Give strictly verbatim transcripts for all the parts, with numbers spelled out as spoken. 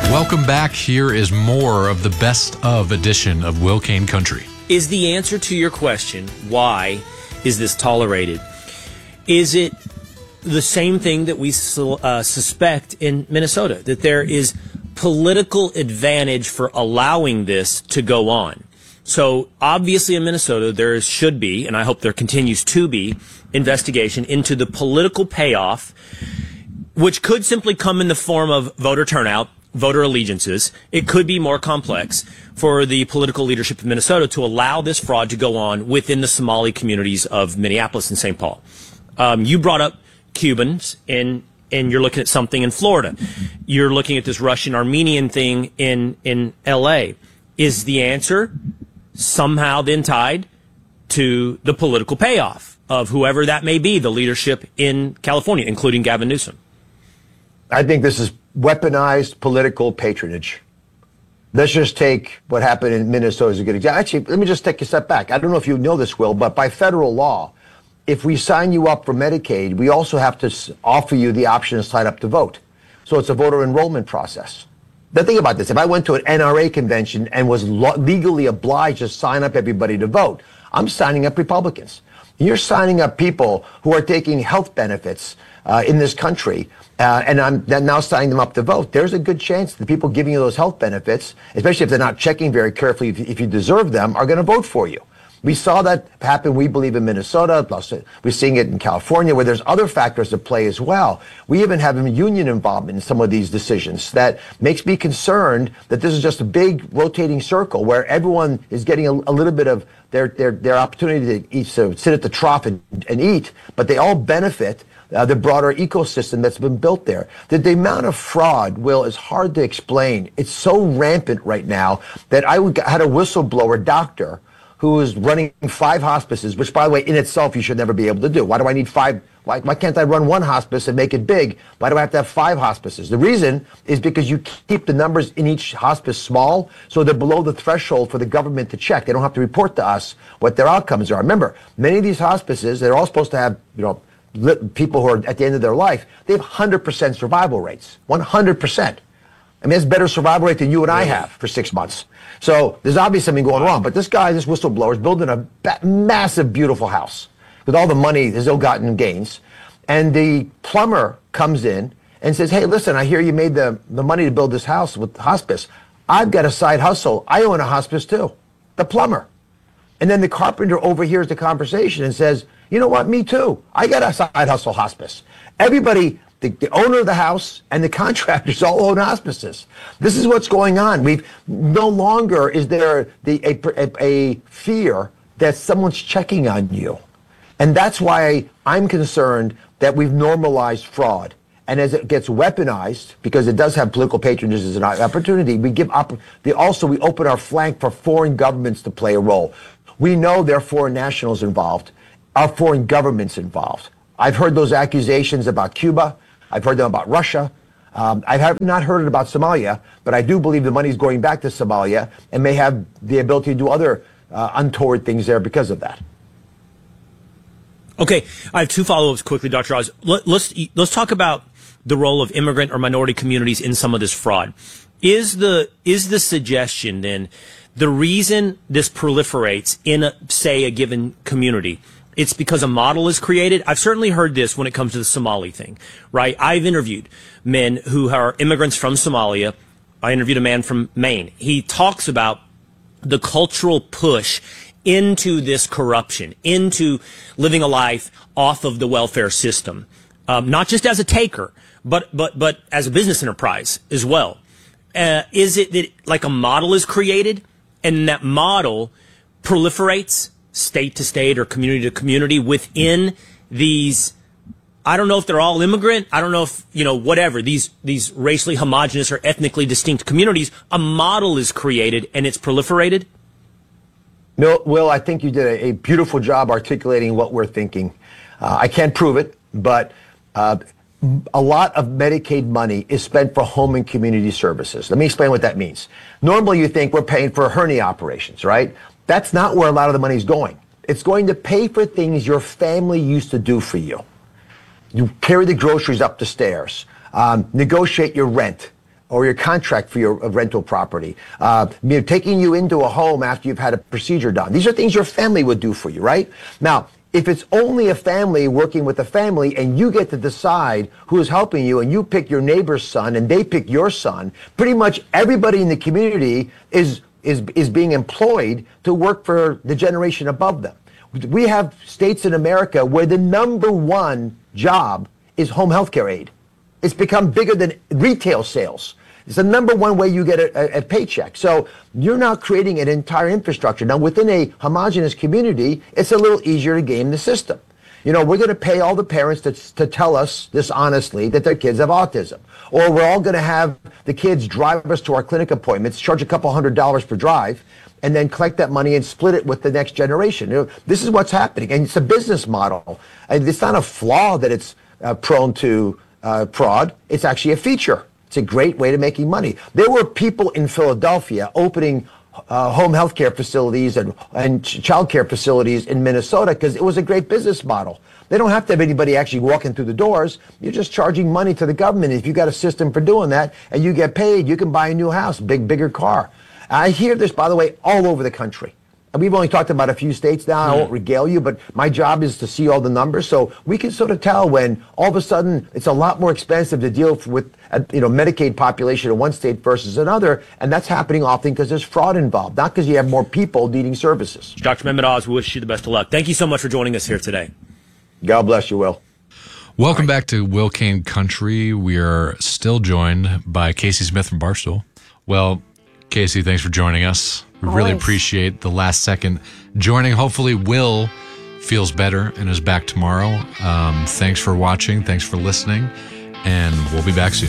Welcome back. Here is more of the best of edition of Will Cain Country. Is the answer to your question, why is this tolerated? Is it the same thing that we uh, suspect in Minnesota, that there is political advantage for allowing this to go on? So obviously in Minnesota, there should be, and I hope there continues to be, investigation into the political payoff, which could simply come in the form of voter turnout, voter allegiances. It could be more complex for the political leadership of Minnesota to allow this fraud to go on within the Somali communities of Minneapolis and Saint Paul. Um, you brought up Cubans, and and you're looking at something in Florida. You're looking at this Russian-Armenian thing in, in L A. Is the answer somehow then tied to the political payoff of whoever that may be, the leadership in California, including Gavin Newsom? I think this is weaponized political patronage. Let's just take what happened in Minnesota as a good example. Actually, let me just take a step back. I don't know if you know this, Will, but by federal law, if we sign you up for Medicaid, we also have to offer you the option to sign up to vote. So it's a voter enrollment process. Now think about this. If I went to an N R A convention and was legally obliged to sign up everybody to vote, I'm signing up Republicans. You're signing up people who are taking health benefits uh, in this country, uh, and I'm now signing them up to vote. There's a good chance the people giving you those health benefits, especially if they're not checking very carefully if, if you deserve them, are going to vote for you. We saw that happen, we believe, in Minnesota. Plus, we're seeing it in California, where there's other factors at play as well. We even have union involvement in some of these decisions that makes me concerned that this is just a big rotating circle where everyone is getting a, a little bit of their, their, their opportunity to eat, so sit at the trough and, and eat, but they all benefit uh, the broader ecosystem that's been built there. The, the amount of fraud, Will, is hard to explain. It's so rampant right now that I would, had a whistleblower doctor who is running five hospices, which, by the way, in itself, you should never be able to do. Why do I need five? Why, why can't I run one hospice and make it big? Why do I have to have five hospices? The reason is because you keep the numbers in each hospice small, so they're below the threshold for the government to check. They don't have to report to us what their outcomes are. Remember, many of these hospices, they're all supposed to have, you know, people who are at the end of their life. They have one hundred percent survival rates, one hundred percent. I mean, that's better survival rate than you and I have for six months. So there's obviously something going wrong. But this guy, this whistleblower, is building a massive, beautiful house with all the money, his ill-gotten gains. And the plumber comes in and says, hey, listen, I hear you made the, the money to build this house with hospice. I've got a side hustle. I own a hospice too, the plumber. And then the carpenter overhears the conversation and says, you know what, me too. I got a side hustle hospice. Everybody... The, the owner of the house and the contractors all own hospices. This is what's going on. We've no longer is there the, a, a, a fear that someone's checking on you. And that's why I'm concerned that we've normalized fraud. And as it gets weaponized, because it does have political patronage as an opportunity, we give up, the, also we open our flank for foreign governments to play a role. We know there are foreign nationals involved, our foreign governments involved. I've heard those accusations about Cuba. I've heard them about Russia. Um, I have not heard it about Somalia, but I do believe the money is going back to Somalia and may have the ability to do other uh, untoward things there because of that. Okay, I have two follow-ups quickly, Doctor Oz. Let, let's let's talk about the role of immigrant or minority communities in some of this fraud. Is the is the suggestion then the reason this proliferates in, a, say, a given community? It's because a model is created. I've certainly heard this when it comes to the Somali thing, right? I've interviewed men who are immigrants from Somalia. I interviewed a man from Maine. He talks about the cultural push into this corruption, into living a life off of the welfare system, um, not just as a taker, but but but as a business enterprise as well. Uh, is it that like a model is created and that model proliferates state to state or community to community within these, I don't know if they're all immigrant, I don't know if, you know, whatever, these these racially homogenous or ethnically distinct communities, a model is created and it's proliferated? No, Will, I think you did a, a beautiful job articulating what we're thinking. Uh, I can't prove it, but uh, a lot of Medicaid money is spent for home and community services. Let me explain what that means. Normally you think we're paying for hernia operations, right? That's not where a lot of the money is going. It's going to pay for things your family used to do for you. You carry the groceries up the stairs, um, negotiate your rent, or your contract for your uh, rental property, uh, you know, taking you into a home after you've had a procedure done. These are things your family would do for you, right? Now, if it's only a family working with a family and you get to decide who is helping you and you pick your neighbor's son and they pick your son, pretty much everybody in the community is is is being employed to work for the generation above them. We have states in America where the number one job is home health care aid. It's become bigger than retail sales. It's the number one way you get a, a, a paycheck. So you're now creating an entire infrastructure. Now, within a homogenous community, it's a little easier to game the system. You know, we're going to pay all the parents to, to tell us this honestly, that their kids have autism. Or we're all going to have the kids drive us to our clinic appointments, charge a couple hundred dollars per drive, and then collect that money and split it with the next generation. You know, this is what's happening. And it's a business model. And it's not a flaw that it's uh, prone to uh, fraud. It's actually a feature. It's a great way to making money. There were people in Philadelphia opening uh, home health care facilities and, and child care facilities in Minnesota because it was a great business model. They don't have to have anybody actually walking through the doors. You're just charging money to the government. If you got a system for doing that and you get paid, you can buy a new house, big, bigger car. I hear this, by the way, all over the country. And we've only talked about a few states now. I won't regale you, but my job is to see all the numbers. So we can sort of tell when all of a sudden it's a lot more expensive to deal with a, you know, Medicaid population in one state versus another. And that's happening often because there's fraud involved, not because you have more people needing services. Doctor Mehmet Oz, we wish you the best of luck. Thank you so much for joining us here today. God bless you, Will. Welcome back to Will Cain Country. We are still joined by Casey Smith from Barstool. Well, Casey, thanks for joining us. We Always. really appreciate the last second joining. Hopefully Will feels better and is back tomorrow. Um, thanks for watching. Thanks for listening. And we'll be back soon.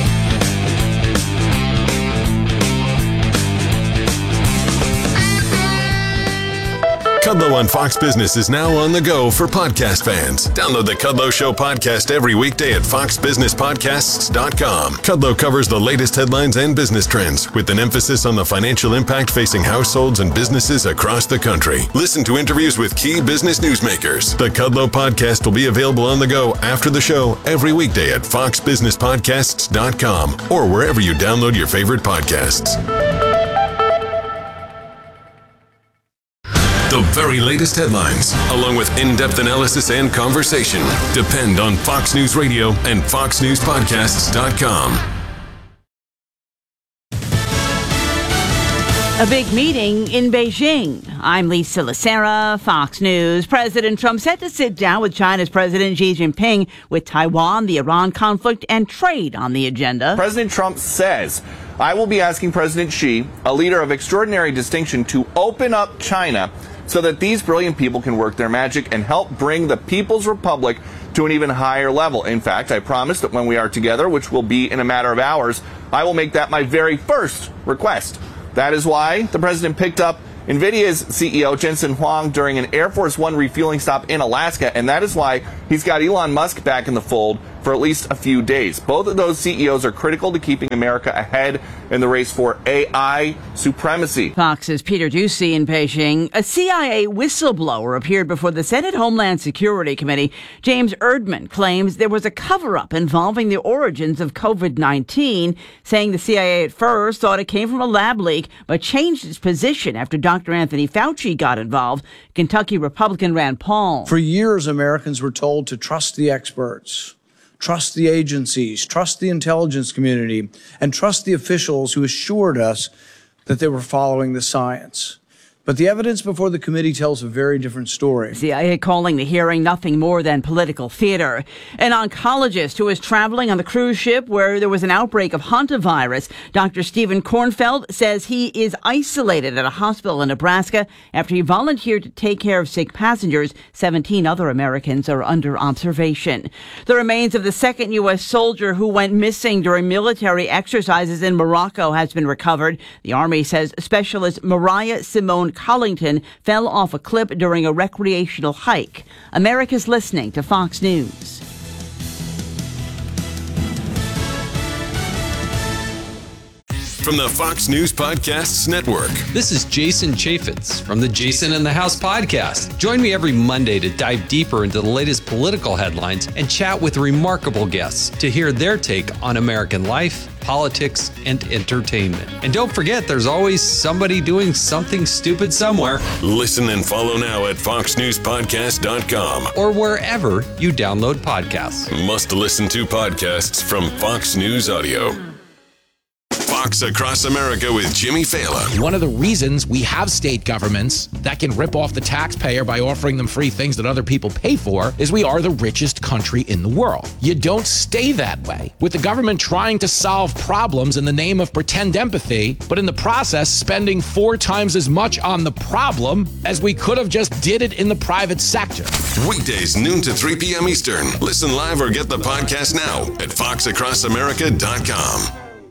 Kudlow on Fox Business is now on the go for podcast fans. Download the Kudlow Show podcast every weekday at fox business podcasts dot com. Kudlow covers the latest headlines and business trends with an emphasis on the financial impact facing households and businesses across the country. Listen to interviews with key business newsmakers. The Kudlow podcast will be available on the go after the show every weekday at fox business podcasts dot com or wherever you download your favorite podcasts. The very latest headlines, along with in-depth analysis and conversation, depend on Fox News Radio and fox news podcasts dot com. A big meeting in Beijing. I'm Lisa Lacera, Fox News. President Trump set to sit down with China's President Xi Jinping with Taiwan, the Iran conflict, and trade on the agenda. President Trump says, I will be asking President Xi, a leader of extraordinary distinction, to open up China so that these brilliant people can work their magic and help bring the People's Republic to an even higher level. In fact, I promise that when we are together, which will be in a matter of hours, I will make that my very first request. That is why the president picked up NVIDIA's C E O Jensen Huang during an Air Force One refueling stop in Alaska, and that is why he's got Elon Musk back in the fold for at least a few days. Both of those C E Os are critical to keeping America ahead in the race for A I supremacy. Fox's Peter Doocy in Beijing. A C I A whistleblower appeared before the Senate Homeland Security Committee. James Erdman claims there was a cover-up involving the origins of COVID nineteen, saying the C I A at first thought it came from a lab leak, but changed its position after Doctor Anthony Fauci got involved. Kentucky Republican Rand Paul. For years, Americans were told to trust the experts, trust the agencies, trust the intelligence community, and trust the officials who assured us that they were following the science. But the evidence before the committee tells a very different story. C I A calling the hearing nothing more than political theater. An oncologist who was traveling on the cruise ship where there was an outbreak of hantavirus, Doctor Stephen Kornfeld, says he is isolated at a hospital in Nebraska after he volunteered to take care of sick passengers. seventeen other Americans are under observation. The remains of the second U S soldier who went missing during military exercises in Morocco has been recovered. The Army says specialist Mariah Simone Collington fell off a cliff during a recreational hike. America's listening to Fox News. from the Fox News Podcasts Network. This is Jason Chaffetz from the Jason in the House podcast. Join me every Monday to dive deeper into the latest political headlines and chat with remarkable guests to hear their take on American life, politics, and entertainment. And don't forget, there's always somebody doing something stupid somewhere. Listen and follow now at fox news podcast dot com or wherever you download podcasts. Must listen to podcasts from Fox News Audio. Fox Across America with Jimmy Fallon. One of the reasons we have state governments that can rip off the taxpayer by offering them free things that other people pay for is we are the richest country in the world. You don't stay that way. With the government trying to solve problems in the name of pretend empathy, but in the process spending four times as much on the problem as we could have just did it in the private sector. Weekdays noon to three p.m. Eastern. Listen live or get the podcast now at fox across america dot com.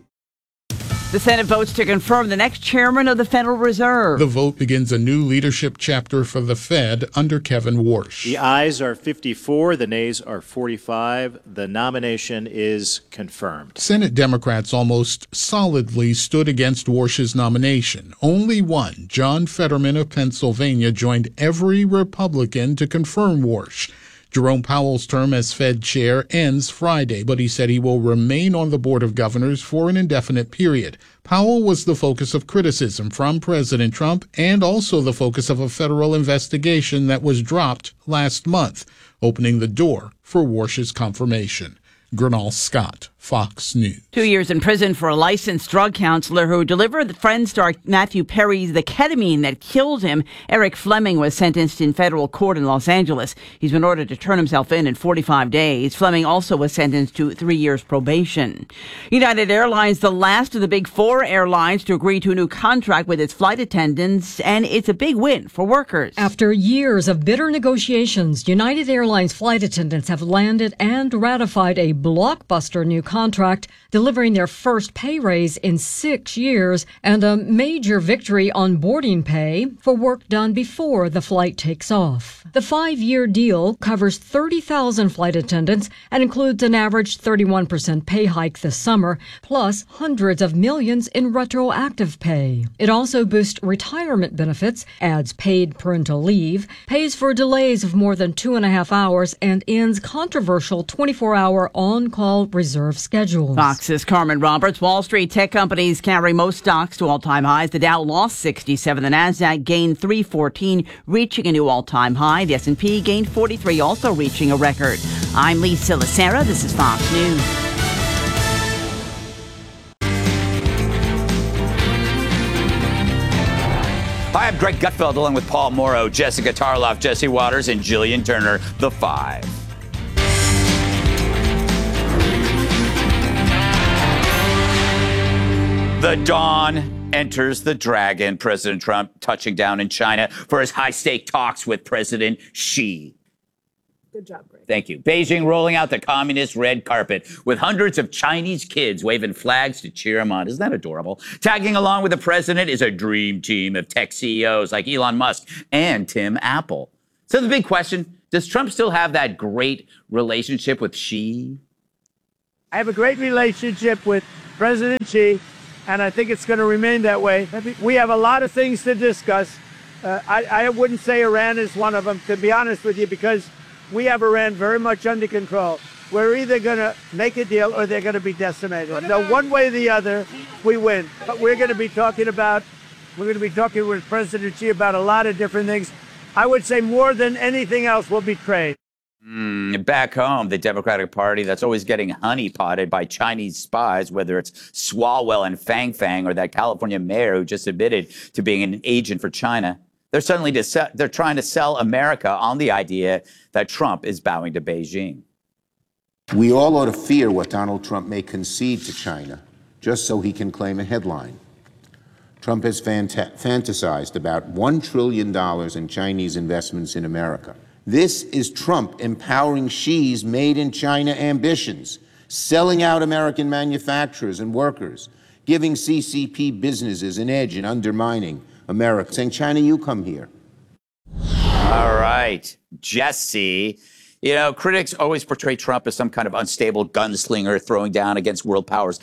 The Senate votes to confirm the next chairman of the Federal Reserve. The vote begins a new leadership chapter for the Fed under Kevin Warsh. The ayes are fifty-four, the nays are forty-five. The nomination is confirmed. Senate Democrats almost solidly stood against Warsh's nomination. Only one, John Fetterman of Pennsylvania, joined every Republican to confirm Warsh. Jerome Powell's term as Fed chair ends Friday, but he said he will remain on the Board of Governors for an indefinite period. Powell was the focus of criticism from President Trump and also the focus of a federal investigation that was dropped last month, opening the door for Warsh's confirmation. Gernal Scott, Fox News. Two years in prison for a licensed drug counselor who delivered friend star Matthew Perry the ketamine that killed him. Eric Fleming was sentenced in federal court in Los Angeles. He's been ordered to turn himself in in forty-five days. Fleming also was sentenced to three years probation. United Airlines, the last of the big four airlines to agree to a new contract with its flight attendants, and it's a big win for workers. After years of bitter negotiations, United Airlines flight attendants have landed and ratified a blockbuster new contract, delivering their first pay raise in six years and a major victory on boarding pay for work done before the flight takes off. The five-year deal covers thirty thousand flight attendants and includes an average thirty-one percent pay hike this summer, plus hundreds of millions in retroactive pay. It also boosts retirement benefits, adds paid parental leave, pays for delays of more than two and a half hours, and ends controversial twenty-four hour on-call reserve schedules. Fox's Carmen Roberts. Wall Street tech companies carry most stocks to all-time highs. The Dow lost sixty-seven. The Nasdaq gained three fourteen, reaching a new all-time high. The S and P gained forty-three, also reaching a record. I'm Lisa Lacera. This is Fox News. Hi, I'm Greg Gutfeld, along with Paul Morrow, Jessica Tarloff, Jesse Waters, and Jillian Turner, The Five. The dawn enters the dragon. President Trump touching down in China for his high-stake talks with President Xi. Good job, Greg. Thank you. Beijing rolling out the communist red carpet with hundreds of Chinese kids waving flags to cheer him on. Isn't that adorable? Tagging along with the president is a dream team of tech C E Os like Elon Musk and Tim Apple. So the big question, does Trump still have that great relationship with Xi? I have a great relationship with President Xi, and I think it's going to remain that way. We have a lot of things to discuss. Uh, I, I wouldn't say Iran is one of them, to be honest with you, because we have Iran very much under control. We're either going to make a deal or they're going to be decimated. No, one way or the other, we win. But we're going to be talking about, we're going to be talking with President Xi about a lot of different things. I would say more than anything else will be trade. Mm, back home, the Democratic Party that's always getting honeypotted by Chinese spies, whether it's Swalwell and Fang Fang or that California mayor who just admitted to being an agent for China. They're suddenly to they're trying to sell America on the idea that Trump is bowing to Beijing. We all ought to fear what Donald Trump may concede to China, just so he can claim a headline. Trump has fanta- fantasized about one trillion dollars in Chinese investments in America. This is Trump empowering Xi's made-in-China ambitions, selling out American manufacturers and workers, giving C C P businesses an edge in undermining America, saying, China, you come here. All right, Jesse. You know, critics always portray Trump as some kind of unstable gunslinger throwing down against world powers.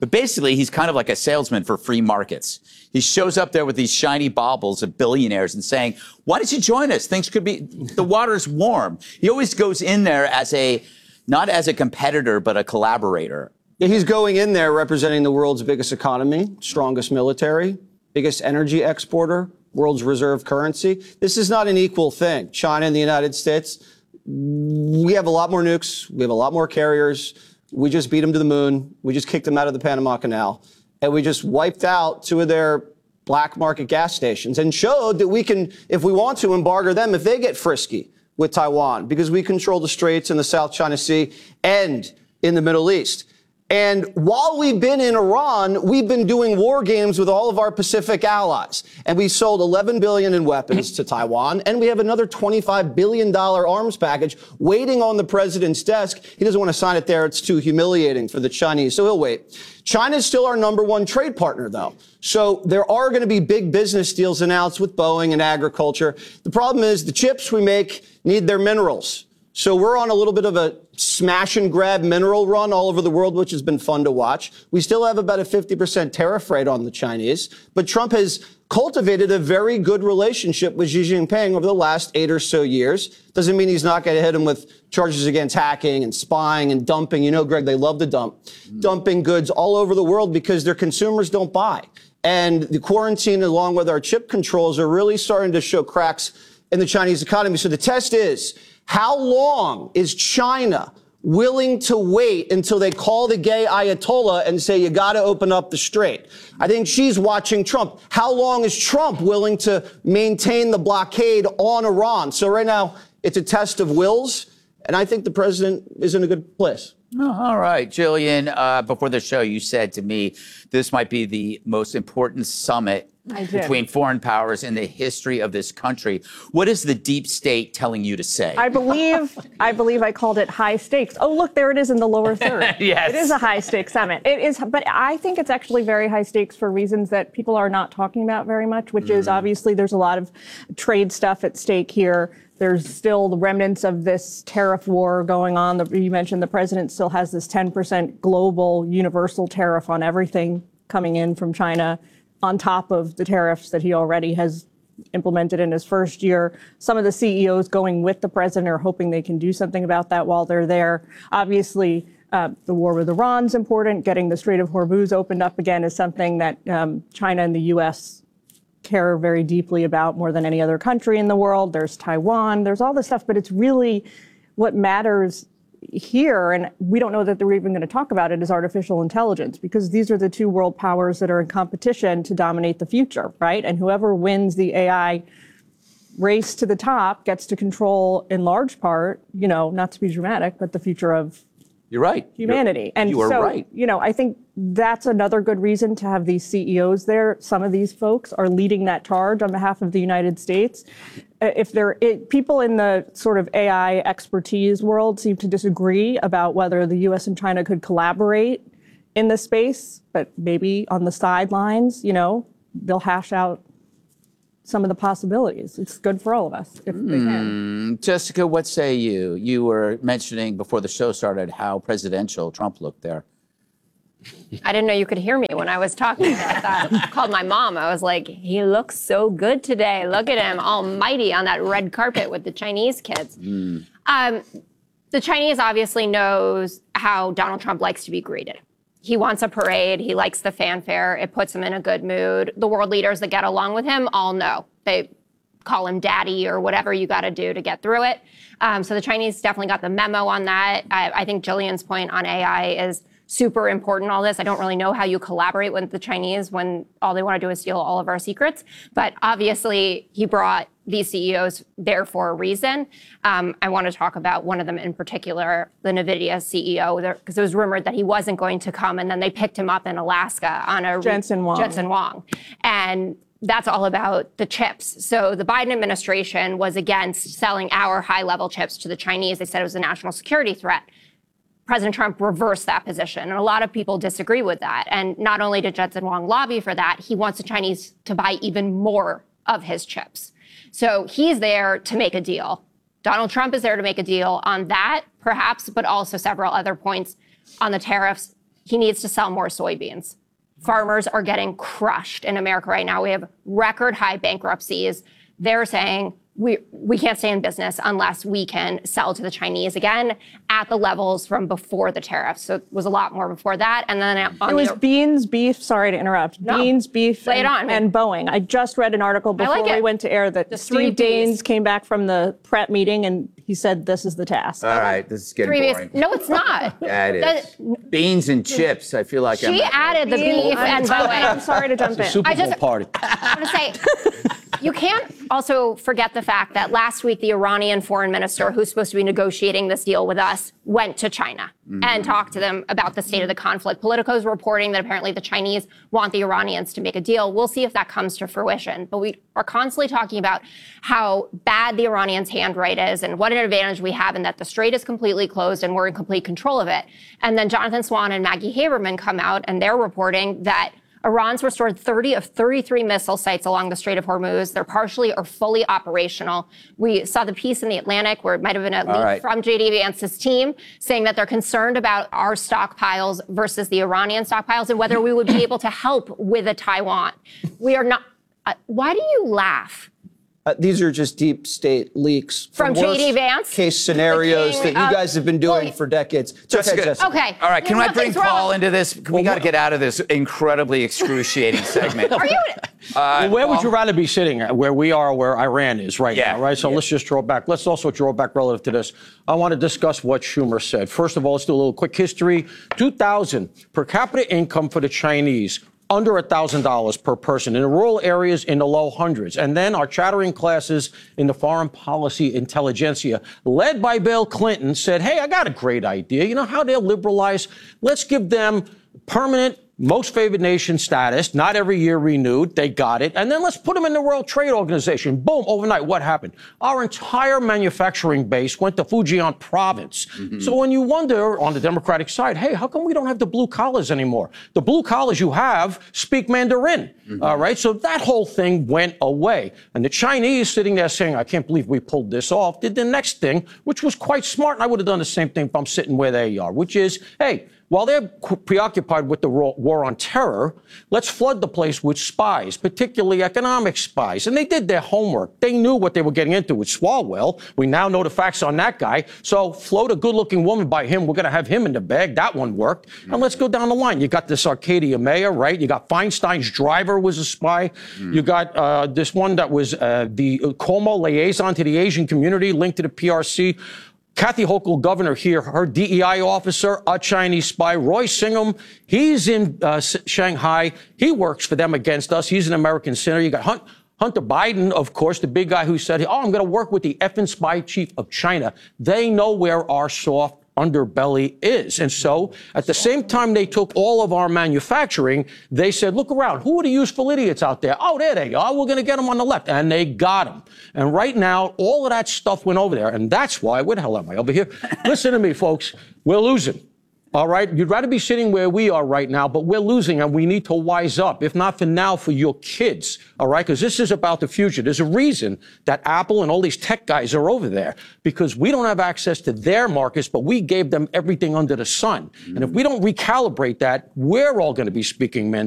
But basically, he's kind of like a salesman for free markets. He shows up there with these shiny baubles of billionaires and saying, why don't you join us? Things could be, the water's warm. He always goes in there as a, not as a competitor, but a collaborator. Yeah, he's going in there representing the world's biggest economy, strongest military, biggest energy exporter, world's reserve currency. This is not an equal thing. China and the United States, we have a lot more nukes. We have a lot more carriers. We just beat them to the moon. We just kicked them out of the Panama Canal. And we just wiped out two of their black market gas stations and showed that we can, if we want to, embargo them if they get frisky with Taiwan, because we control the straits in the South China Sea and in the Middle East. And while we've been in Iran, we've been doing war games with all of our Pacific allies. And we sold eleven billion dollars in weapons to Taiwan. And we have another twenty-five billion dollars arms package waiting on the president's desk. He doesn't want to sign it there. It's too humiliating for the Chinese. So he'll wait. China is still our number one trade partner, though. So there are going to be big business deals announced with Boeing and agriculture. The problem is the chips we make need their minerals. So we're on a little bit of a smash and grab mineral run all over the world, which has been fun to watch. We still have about a fifty percent tariff rate on the Chinese, but Trump has cultivated a very good relationship with Xi Jinping over the last eight or so years. Doesn't mean he's not going to hit him with charges against hacking and spying and dumping. You know, Greg, they love to dump, mm. dumping goods all over the world because their consumers don't buy. And the quarantine, along with our chip controls, are really starting to show cracks in the Chinese economy. So the test is, how long is China willing to wait until they call the gay Ayatollah and say, you got to open up the strait? I think she's watching Trump. How long is Trump willing to maintain the blockade on Iran? So right now, it's a test of wills, and I think the president is in a good place. Oh, all right, Jillian, uh, before the show, you said to me this might be the most important summit between foreign powers in the history of this country. What is the deep state telling you to say? I believe I believe I called it high stakes. Oh, look, there it is in the lower third. Yes. It is a high stakes summit. It is, but I think it's actually very high stakes for reasons that people are not talking about very much, which mm. is obviously there's a lot of trade stuff at stake here. There's still the remnants of this tariff war going on. The, you mentioned the president still has this ten percent global universal tariff on everything coming in from China, on top of the tariffs that he already has implemented in his first year. Some of the C E Os going with the president are hoping they can do something about that while they're there. Obviously, uh, the war with Iran is important. Getting the Strait of Hormuz opened up again is something that um, China and the U S care very deeply about more than any other country in the world. There's Taiwan. There's all this stuff, but it's really what matters here, and we don't know that they're even going to talk about it, is artificial intelligence, because these are the two world powers that are in competition to dominate the future, right? And whoever wins the A I race to the top gets to control, in large part, you know, not to be dramatic, but the future of You're right. humanity. You're, and you are so, right. you know, I think that's another good reason to have these C E Os there. Some of these folks are leading that charge on behalf of the United States. If there, it, people in the sort of A I expertise world seem to disagree about whether the U S and China could collaborate in this space, but maybe on the sidelines, you know, they'll hash out some of the possibilities. It's good for all of us if mm. they can. Jessica, what say you? You were mentioning before the show started how presidential Trump looked there. I didn't know you could hear me when I was talking about that. I called my mom. I was like, he looks so good today. Look at him, almighty on that red carpet with the Chinese kids. Mm. Um, the Chinese obviously knows how Donald Trump likes to be greeted. He wants a parade. He likes the fanfare. It puts him in a good mood. The world leaders that get along with him all know. They call him daddy or whatever you got to do to get through it. Um, so the Chinese definitely got the memo on that. I, I think Jillian's point on A I is super important, all this. I don't really know how you collaborate with the Chinese when all they want to do is steal all of our secrets. But obviously, he brought these C E Os there for a reason. Um, I want to talk about one of them in particular, the NVIDIA C E O, because it was rumored that he wasn't going to come, and then they picked him up in Alaska on a Jensen Huang. Jensen Huang. And that's all about the chips. So the Biden administration was against selling our high-level chips to the Chinese. They said it was a national security threat. President Trump reversed that position, and a lot of people disagree with that. And not only did Jensen Huang lobby for that, he wants the Chinese to buy even more of his chips. So he's there to make a deal. Donald Trump is there to make a deal on that, perhaps, but also several other points on the tariffs. he needs to sell more soybeans. Farmers are getting crushed in America right now. We have record high bankruptcies. They're saying we we can't stay in business unless we can sell to the Chinese again at the levels from before the tariffs. So it was a lot more before that. And then on it was the, beans, beef, sorry to interrupt, No. beans, beef, Lay it and, on me. and Boeing. I just read an article I like before we it. went to air that Just three Steve Daines came back from the Pratt meeting and he said this is the task. All right, this is getting previous, boring. no, it's not. Yeah, it is. That- Beans and chips. I feel like I'm. She added the beef I'm and sorry- Boeing. I'm sorry to jump in. Super I Bowl just- party. I want to say, you can't also forget the fact that last week the Iranian foreign minister, who's supposed to be negotiating this deal with us, went to China Mm-hmm. and talked to them about the state of the conflict. Politico is reporting that apparently the Chinese want the Iranians to make a deal. We'll see if that comes to fruition. But we are constantly talking about how bad the Iranians' handwrite is and what an advantage we have in that the strait is completely closed and we're in complete control of it. And then Jonathan Swan and Maggie Haberman come out and they're reporting that Iran's restored thirty of thirty-three missile sites along the Strait of Hormuz. They're partially or fully operational. We saw the piece in The Atlantic where it might have been a leak right. from J D Vance's team saying that they're concerned about our stockpiles versus the Iranian stockpiles and whether we would be able to help with a Taiwan. We are not. Uh, why do you laugh? Uh, these are just deep state leaks From J D worst Vance? case scenarios The king that you of- guys have been doing Well, for decades. Go ahead, Jessica. Jessica. Okay. All right, can I bring Nothing's wrong. Paul into this? We got to get out of this incredibly excruciating segment. Are you? Uh, Well, where would Paul? you rather be sitting? Where we are, where Iran is right Yeah, now, right? So yeah. let's just draw back. Let's also draw back relative to this. I want to discuss what Schumer said. First of all, let's do a little quick history. two thousand per capita income for the Chinese, under one thousand dollars per person. In the rural areas, in the low hundreds. And then our chattering classes in the foreign policy intelligentsia, led by Bill Clinton, said, hey, I got a great idea. You know how they'll liberalize? Let's give them permanent most favored nation status, not every year renewed. They got it. And then let's put them in the World Trade Organization. Boom, overnight, what happened? Our entire manufacturing base went to Fujian province. Mm-hmm. So when you wonder on the Democratic side, hey, how come we don't have the blue collars anymore? The blue collars you have speak Mandarin, mm-hmm. all right? So that whole thing went away. And the Chinese sitting there saying, I can't believe we pulled this off, did the next thing, which was quite smart. And I would have done the same thing if I'm sitting where they are, which is, hey, while they're preoccupied with the war on terror, let's flood the place with spies, particularly economic spies. And they did their homework. They knew what they were getting into with Swalwell. We now know the facts on that guy. So float a good-looking woman by him. We're going to have him in the bag. That one worked. And let's go down the line. You got this Arcadia mayor, right? You got Feinstein's driver was a spy. Mm. You got uh, this one that was uh, the Cuomo liaison to the Asian community linked to the P R C. Kathy Hochul, governor here, her D E I officer, a Chinese spy. Roy Singham, he's in uh, Shanghai. He works for them against us. He's an American senator. You got Hunt, Hunter Biden, of course, the big guy who said, oh, I'm going to work with the effing spy chief of China. They know where our soft underbelly is. And so at the same time they took all of our manufacturing, they said, look around. Who are the useful idiots out there? Oh, there they are. We're going to get them on the left. And they got them. And right now, all of that stuff went over there. And that's why, where the hell am I? Over here. Listen to me, folks. We're losing. All right. You'd rather be sitting where we are right now, but we're losing and we need to wise up. If not for now, for your kids. All right. Because this is about the future. There's a reason that Apple and all these tech guys are over there because we don't have access to their markets, but we gave them everything under the sun. Mm-hmm. And if we don't recalibrate that, we're all going to be speaking Mandarin.